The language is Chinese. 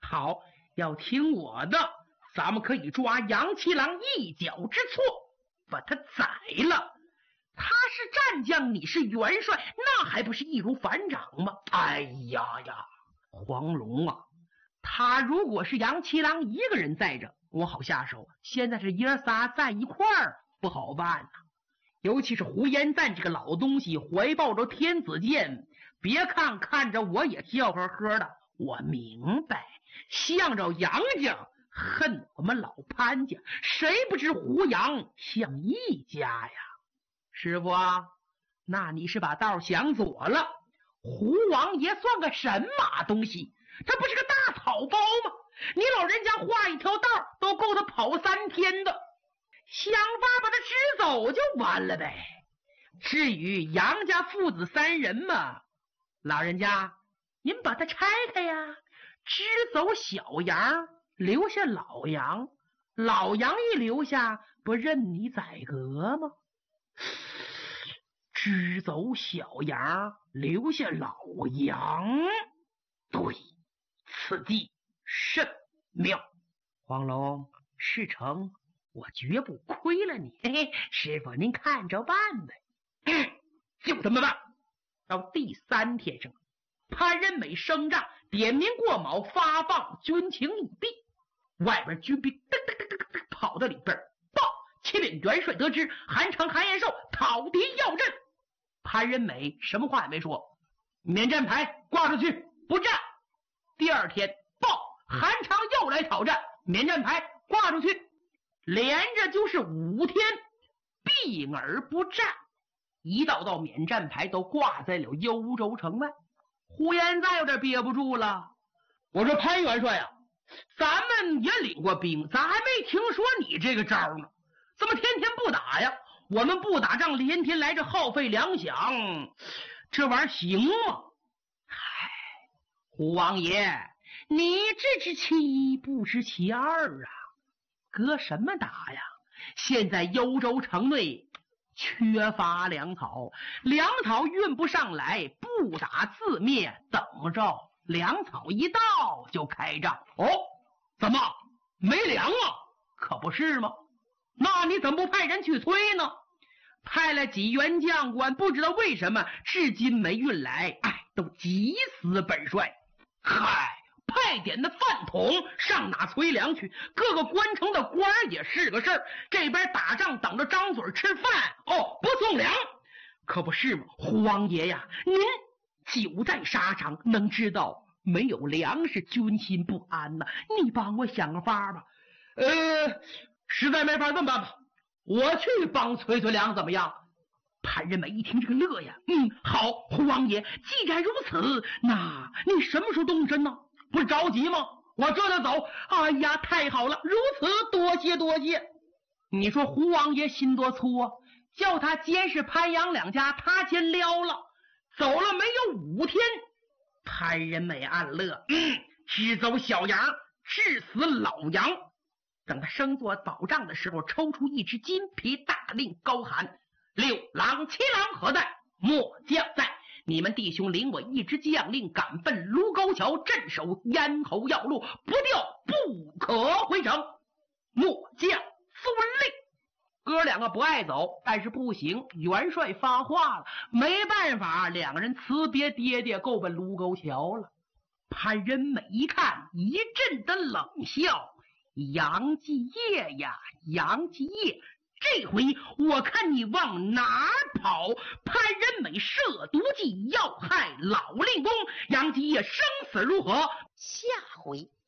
好，要听我的，咱们可以抓杨七郎一脚之错，把他宰了。他是战将，你是元帅，那还不是易如反掌吗？哎呀呀，黄龙啊，他如果是杨七郎一个人在着，我好下手。现在是爷仨在一块儿，不好办呐。尤其是胡延赞这个老东西，怀抱着天子剑，别看着我也笑呵呵的。我明白，向着杨家恨我们老潘家，谁不知胡杨像一家呀？师傅啊，那你是把道想左了。胡王爷算个神马东西？他不是个大草包吗？你老人家画一条道都够他跑3天的，想法把他支走就完了呗。至于杨家父子3人嘛，老人家您把他拆开呀，支走小杨，留下老杨，老杨一留下，不任你宰割吗？支走小杨，留下老杨，对，此计甚妙。黄龙，事成，我绝不亏了你。嘿嘿，师傅您看着办呗。就这么办。到第3天上，潘仁美升帐，点名过卯，发放军情已毕。外边军兵跑到里边报，启禀元帅得知，韩昌、韩延寿讨敌要阵。潘仁美什么话也没说，免战牌挂出去，不战。第2天报，韩昌又来讨战，免战牌挂出去，连着就是5天避而不战，一道免战牌都挂在了幽州城外。胡延赞有点憋不住了，我说潘元帅啊，咱们也领过兵，咋还没听说你这个招呢？怎么天天不打呀？我们不打仗，连天来这耗费粮饷，这玩意儿行吗？唉，胡王爷，你这知其一，不知其二啊！搁什么打呀？现在幽州城内缺乏粮草，粮草运不上来，不打自灭，等着粮草一到就开仗。哦，怎么没粮啊？可不是吗？那你怎么不派人去催呢？派了几员将官，不知道为什么至今没运来，哎，都急死本帅。嗨，派点的饭桶上哪催粮去？各个官城的官也是个事儿，这边打仗等着张嘴吃饭，哦，不送粮，可不是吗？胡王爷呀，您久在沙场，能知道没有粮食军心不安呐。你帮我想个法吧。实在没法，这么办吧，我去帮催粮怎么样？潘仁美一听这个乐呀，好，胡王爷，既然如此，那你什么时候动身呢？不是着急吗？我这就走。哎呀，太好了，如此多谢多谢。你说胡王爷心多粗啊，叫他监视潘杨两家，他先撩了，走了没有5天，潘仁美暗乐，支走小杨，致死老杨。等他升做保障的时候，抽出一只金皮大令，高喊：6郎7郎何在？末将在。你们弟兄领我一支将令，赶奔卢沟桥，镇守咽喉要路，不调不可回城。末将遵令。哥两个不爱走，但是不行，元帅发话了，没办法，两个人辞别爹爹，够奔卢沟桥了。潘仁美一看，一阵的冷笑：杨继业呀，杨继业，这回我看你往哪儿跑？潘仁美设毒计要害老令公，杨继业生死如何？ 下回